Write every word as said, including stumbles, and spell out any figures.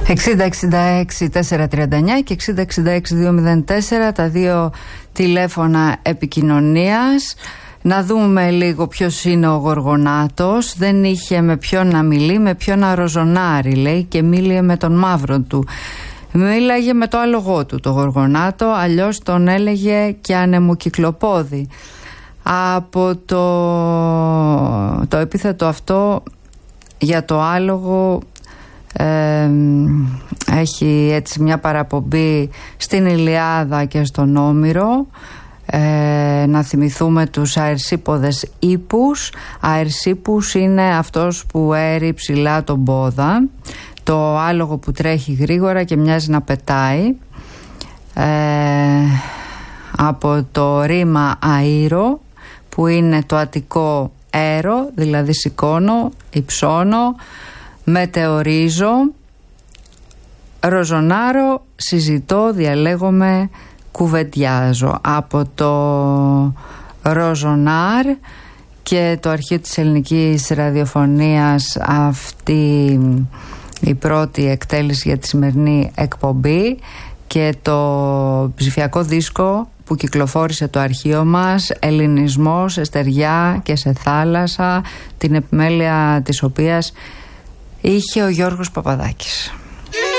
εξήντα εξήντα έξι τετρακόσια τριάντα εννιά και εξήντα εξήντα έξι διακόσια μηδέν τέσσερα, τα δύο τηλέφωνα επικοινωνίας. Να δούμε λίγο ποιος είναι ο Γοργονάτος. Δεν είχε με ποιον να μιλεί, με ποιον να ροζονάρει, λέει, και μίλησε με τον μαύρο του. Μίλαγε με το άλογο του το Γοργονάτο, αλλιώς τον έλεγε και ανεμοκυκλοπόδι. Από το, το επίθετο αυτό για το άλογο ε, έχει έτσι μια παραπομπή στην Ηλιάδα και στον Όμηρο. Ε, να θυμηθούμε τους αερσίποδες ύπους. Αερσίπους είναι αυτός που έρει ψηλά τον πόδα, το άλογο που τρέχει γρήγορα και μοιάζει να πετάει. ε, από το ρήμα αείρο, που είναι το αττικό έρο, δηλαδή σηκώνω, υψώνω, μετεωρίζω, ροζονάρω, συζητώ, διαλέγομαι, κουβεντιάζω. Από το ροζονάρ και το αρχείο της ελληνικής ραδιοφωνίας αυτή η πρώτη εκτέλεση για τη σημερινή εκπομπή και το ψηφιακό δίσκο που κυκλοφόρησε το αρχείο μας, Ελληνισμός σε στεριά και σε θάλασσα, την επιμέλεια της οποίας είχε ο Γιώργος Παπαδάκης.